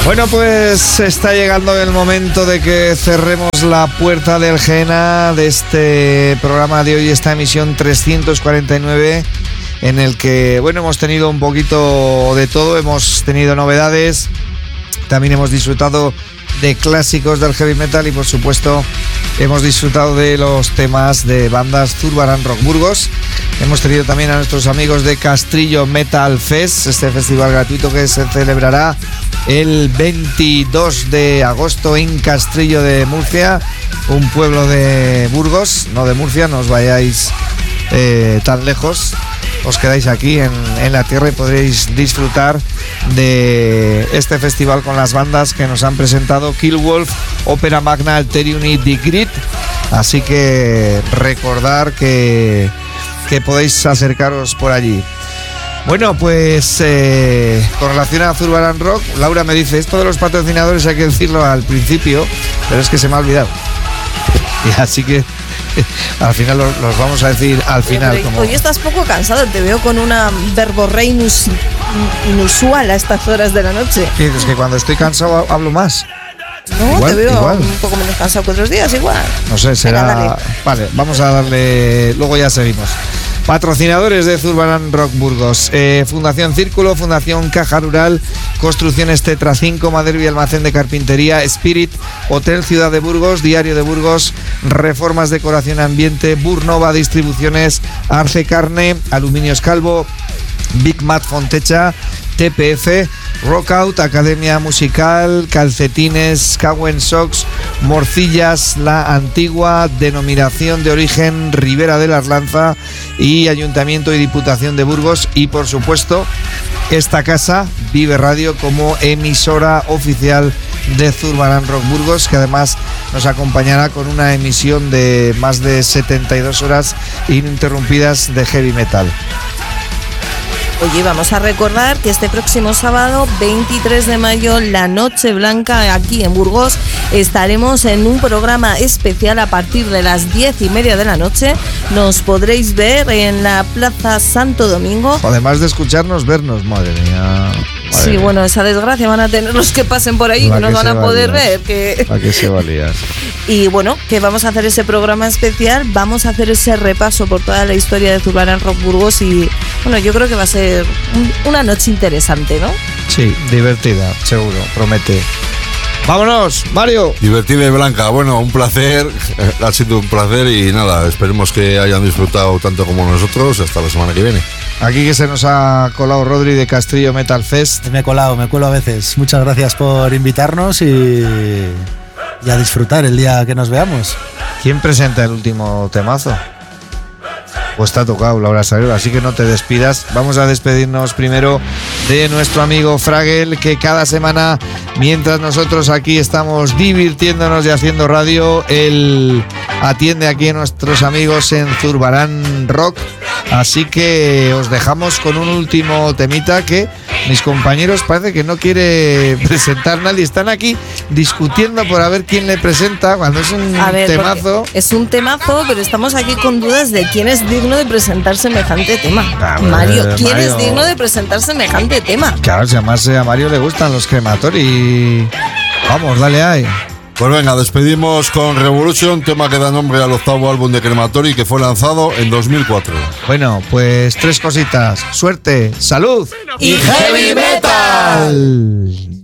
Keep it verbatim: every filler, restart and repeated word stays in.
Bueno, pues está llegando el momento de que cerremos la puerta del Jena de este programa de hoy, esta emisión trescientos cuarenta y nueve, en el que, bueno, hemos tenido un poquito de todo, hemos tenido novedades, también hemos disfrutado de clásicos del heavy metal y, por supuesto, hemos disfrutado de los temas de bandas Zurbarán Rock Burgos. Hemos tenido también a nuestros amigos de Castrillo Metal Fest, este festival gratuito que se celebrará el veintidós de agosto en Castrillo de Murcia, un pueblo de Burgos, no de Murcia, no os vayáis eh, tan lejos. Os quedáis aquí en, en la tierra y podréis disfrutar de este festival con las bandas que nos han presentado Killwolf, Ópera Magna, Alterium y The Grid. Así que recordar que, que podéis acercaros por allí. Bueno, pues eh, con relación a Zurbarán Rock, Laura me dice, esto de los patrocinadores hay que decirlo al principio, pero es que se me ha olvidado. Y así que al final los, los vamos a decir al final. Pero, como... Hoy estás poco cansado, te veo con una verborrea inus, inusual a estas horas de la noche. ¿Qué dices? ¿Que cuando estoy cansado hablo más? No, igual, te veo igual. un poco menos cansado que otros días, igual. No sé, será... Venga, vale, vamos a darle... Luego ya seguimos. Patrocinadores de Zurbarán Rock Burgos, eh, Fundación Círculo, Fundación Caja Rural, Construcciones Tetra cinco, Maderbi Almacén de Carpintería, Spirit, Hotel Ciudad de Burgos, Diario de Burgos, Reformas Decoración Ambiente, Burnova Distribuciones, Arce Carne, Aluminios Calvo, Big Mat Fontecha, T P F, Rockout, Academia Musical, Calcetines, Cowen Socks, Morcillas, La Antigua, Denominación de Origen Ribera de la Arlanza y Ayuntamiento y Diputación de Burgos, y por supuesto esta casa, Vive Radio, como emisora oficial de Zurbarán Rock Burgos, que además nos acompañará con una emisión de más de setenta y dos horas ininterrumpidas de heavy metal. Oye, vamos a recordar que este próximo sábado, veintitrés de mayo, la Noche Blanca, aquí en Burgos, estaremos en un programa especial a partir de las diez y media de la noche. Nos podréis ver en la Plaza Santo Domingo. Además de escucharnos, vernos, madre mía. Madre sí, mía. bueno, esa desgracia van a tener los que pasen por ahí, La que no que nos van se a poder valía. ver. Que... ¿A qué se valía? Y bueno, que vamos a hacer ese programa especial, vamos a hacer ese repaso por toda la historia de Zurbarán Rock Burgos y bueno, yo creo que va a ser un, una noche interesante, ¿no? Sí, divertida, seguro, promete. ¡Vámonos, Mario! Divertida y Blanca, bueno, un placer, ha sido un placer y nada, esperemos que hayan disfrutado tanto como nosotros. Hasta la semana que viene. Aquí que se nos ha colado Rodri de Castrillo Metal Fest. Me he colado, me cuelo a veces. Muchas gracias por invitarnos y, y a disfrutar el día que nos veamos. ¿Quién presenta el último temazo? Pues te ha tocado, Laura Salero, así que no te despidas. Vamos a despedirnos primero de nuestro amigo Fragel, que cada semana, mientras nosotros aquí estamos divirtiéndonos y haciendo radio, él atiende aquí a nuestros amigos en Zurbarán Rock. Así que os dejamos con un último temita que mis compañeros parece que no quiere presentar nadie. Están aquí discutiendo por a ver quién le presenta cuando es un A ver, temazo. es un temazo, pero estamos aquí con dudas de quién es digno de presentar semejante tema. A ver, Mario, ¿quién Mario. es digno de presentar semejante tema? Claro, si además a Mario le gustan los crematori. Vamos, dale ahí. Pues venga, despedimos con Revolution, tema que da nombre al octavo álbum de Crematory, que fue lanzado en dos mil cuatro. Bueno, pues tres cositas. Suerte, salud y heavy metal.